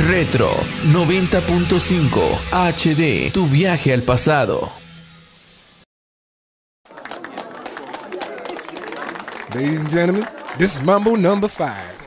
Retro 90.5 HD, tu viaje al pasado. Ladies and gentlemen, this is Mambo number 5.